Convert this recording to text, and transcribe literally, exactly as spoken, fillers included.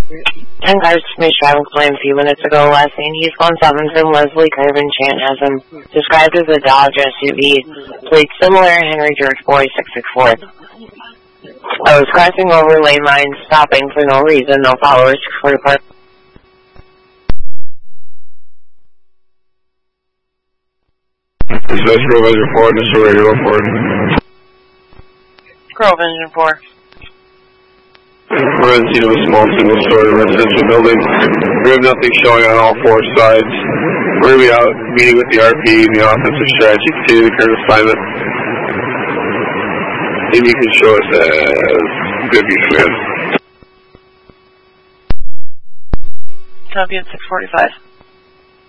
ten cars to traffic plan a few minutes ago. Last seen East one seventeen Leslie Craven Chan has him described as a Dodge S U V. Plate similar Henry George Boy six six four. I was crossing over lane lines, stopping for no reason, no followers for the park. This is Grove Engine four, this is radio report. Grove Engine four. We're in scene of a small single-story residential building. We have nothing showing on all four sides. We're going to be out meeting with the R P and the offensive strategy, continue the current assignment. If you can show us as good view command. Copy at six forty-five.